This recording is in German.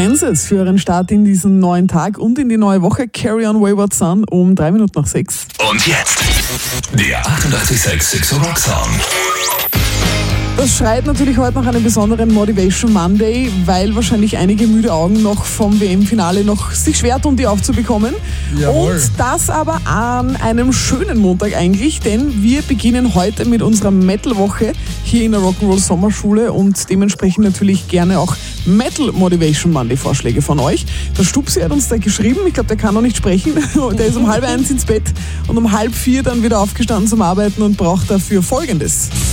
Kansas für ihren Start in diesen neuen Tag und in die neue Woche. Carry on Wayward Son um 3 Minuten nach 6. Und jetzt der 886 Rock Song. Das schreit natürlich heute nach einem besonderen Motivation Monday, weil wahrscheinlich einige müde Augen noch vom WM-Finale noch sich schwer tun, die aufzubekommen. Jawohl. Und das aber an einem schönen Montag eigentlich, denn wir beginnen heute mit unserer Metal-Woche hier in der Rock'n'Roll Sommerschule und dementsprechend natürlich gerne auch Metal Motivation Monday Vorschläge von euch. Der Stupsi hat uns da geschrieben, ich glaube, der kann noch nicht sprechen, der ist um 12:30 ins Bett und um 3:30 dann wieder aufgestanden zum Arbeiten und braucht dafür Folgendes.